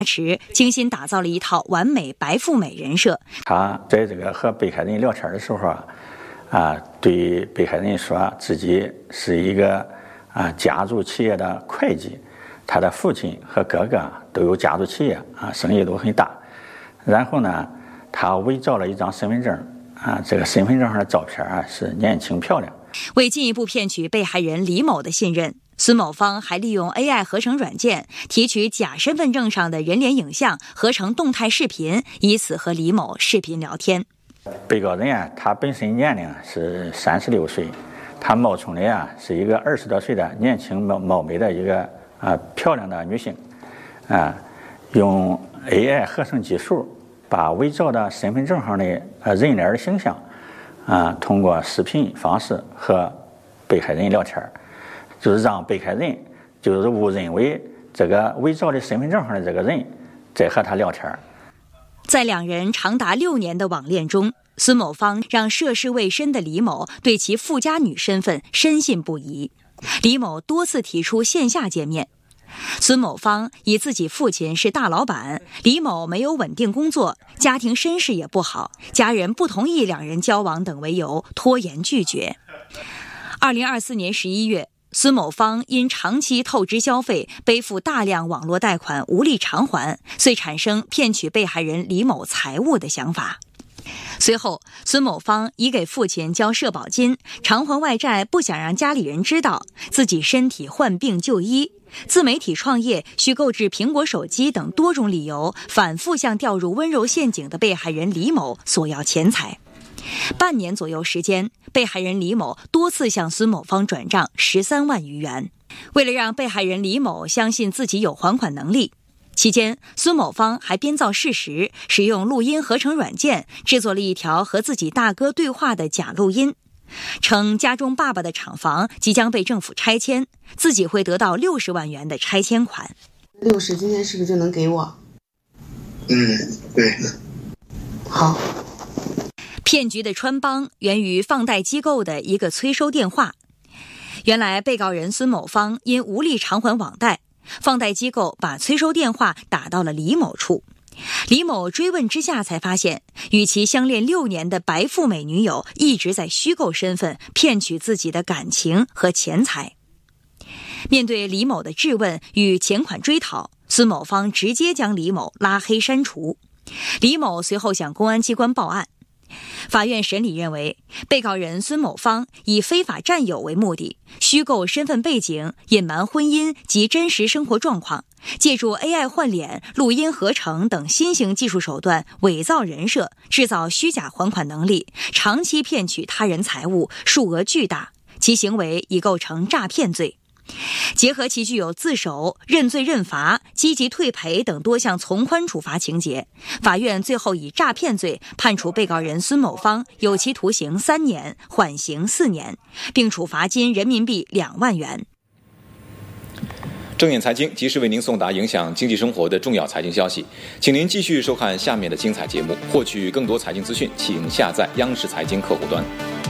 精心打造了一套完美白富美人设。 他在这个和被害人聊天的时候对被害人说自己是一个家族企业的会计，他的父亲和哥哥都有家族企业生意都很大。然后呢，他伪造了一张身份证这个身份证上的照片是年轻漂亮。 为进一步骗取被害人李某的信任，孙某芳还利用 AI 合成软件提取假身份证上的人脸影像，合成动态视频，以此和李某视频聊天。 被告人他本身年龄是36岁，他冒充的是一个20多岁的年轻貌美的一个漂亮的女性用 AI 合成技术把伪造的身份证上的人脸的形象通过视频方式和被害人聊天，就是让被害人就是误认为这个伪造的身份证上的这个人在和他聊天。 在两人长达6年的网恋中，孙某芳让涉世未深的李某对其富家女身份深信不疑。李某多次提出线下见面，孙某芳以自己父亲是大老板，李某没有稳定工作，家庭身世也不好，家人不同意两人交往等为由拖延拒绝。2024年11月，孙某芳因长期透支消费，背负大量网络贷款无力偿还，遂产生骗取被害人李某财物的想法。随后，孙某芳以给父亲交社保金、偿还外债，不想让家里人知道自己身体患病就医，自媒体创业，需购置苹果手机等多种理由，反复向掉入温柔陷阱的被害人李某索要钱财。半年左右时间，被害人李某多次向孙某芳转账13万余元。为了让被害人李某相信自己有还款能力，期间孙某芳还编造事实，使用录音合成软件制作了一条和自己大哥对话的假录音，称家中爸爸的厂房即将被政府拆迁，自己会得到60万元的拆迁款。 60今天是不是就能给我？ 对。 好。 骗局的穿帮源于放贷机构的一个催收电话。原来被告人孙某芳因无力偿还网贷，放贷机构把催收电话打到了李某处。李某追问之下才发现，与其相恋6年的白富美女友一直在虚构身份骗取自己的感情和钱财。面对李某的质问与钱款追讨，孙某芳直接将李某拉黑删除。李某随后向公安机关报案。法院审理认为，被告人孙某芳以非法占有为目的，虚构身份背景，隐瞒婚姻及真实生活状况，借助 AI 换脸、录音合成等新型技术手段伪造人设，制造虚假还款能力，长期骗取他人财物，数额巨大，其行为已构成诈骗罪。结合其具有自首、认罪认罚、积极退赔等多项从宽处罚情节，法院最后以诈骗罪判处被告人孙某芳有期徒刑3年，缓刑4年，并处罚金人民币2万元。 正眼财经及时为您送达影响经济生活的重要财经消息，请您继续收看下面的精彩节目。获取更多财经资讯，请下载央视财经客户端。